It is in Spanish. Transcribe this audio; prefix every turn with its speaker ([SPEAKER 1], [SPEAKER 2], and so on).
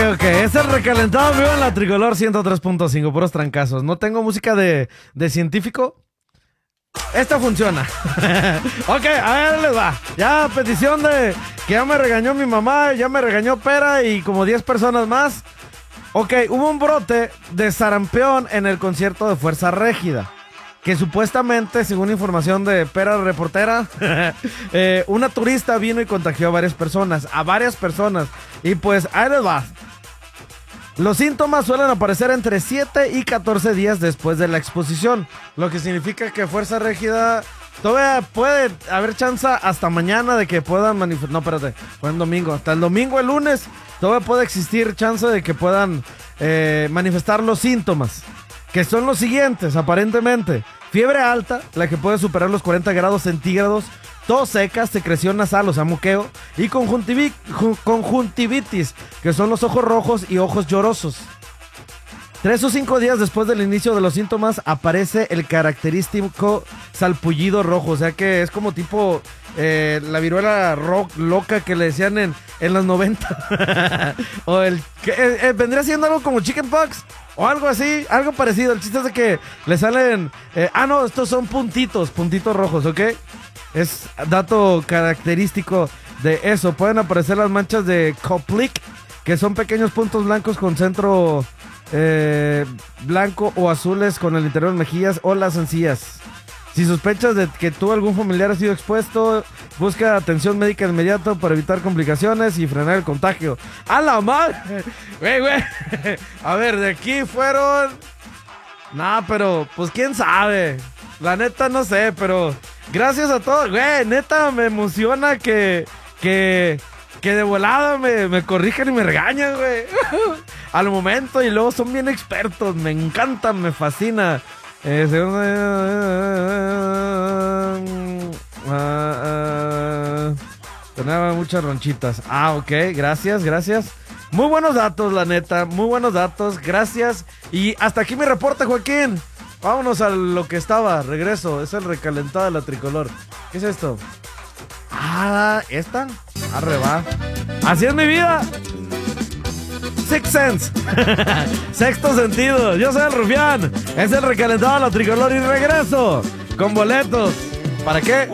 [SPEAKER 1] ok. Es el recalentado vivo en la Tricolor 103.5, puros trancazos. No tengo música de científico. Esta funciona. Ok, a ver, les va. Ya petición de que ya me regañó mi mamá, ya me regañó Pera y como 10 personas más. Ok, hubo un brote de sarampión en el concierto de Fuerza Régida. Que supuestamente, según información de Pera Reportera, una turista vino y contagió a varias personas. Y pues, ahí les va. Los síntomas suelen aparecer entre 7 y 14 días después de la exposición. Lo que significa que Fuerza Régida todavía puede haber chance hasta mañana de que puedan manifestar. No, espérate, fue el domingo. Hasta el domingo, el lunes, todavía puede existir chance de que puedan manifestar los síntomas. Que son los siguientes, aparentemente. Fiebre alta, la que puede superar los 40 grados centígrados. Tos seca, secreción nasal, o sea, moqueo. Y conjuntivitis, que son los ojos rojos y ojos llorosos. 3 o 5 días después del inicio de los síntomas aparece el característico salpullido rojo. O sea que es como tipo la viruela loca que le decían en los 90. O que vendría siendo algo como chickenpox. O algo así, algo parecido. El chiste es de que le salen... no, estos son puntitos rojos, ¿ok? Es dato característico de eso. Pueden aparecer las manchas de Koplik, que son pequeños puntos blancos con centro blanco o azules con el interior de mejillas o las encías. Si sospechas de que tú o algún familiar ha sido expuesto, busca atención médica de inmediato para evitar complicaciones y frenar el contagio. ¡A la madre! Güey. A ver, de aquí fueron... Nah, pero pues quién sabe. La neta no sé, pero... Gracias a todos, güey. Neta me emociona que de volada me corrijan y me regañan, güey. Al momento, y luego son bien expertos. Me encantan, me fascina. Tenía muchas ronchitas. Ok, gracias. Muy buenos datos, la neta. Muy buenos datos, gracias. Y hasta aquí mi reporte, Joaquín. Vámonos a lo que estaba. Regreso, es el recalentado de la Tricolor. ¿Qué es esto? ¿Esta? Arre, va. Así es mi vida. Sixth Sense. Sexto sentido. Yo soy el Rufián. Es el recalentado de la Tricolor y regreso con boletos. ¿Para qué?